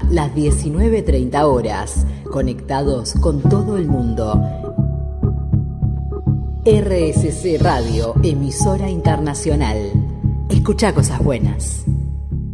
las 19:30 horas, conectados con todo el mundo. RSC Radio, emisora internacional. Escucha cosas buenas.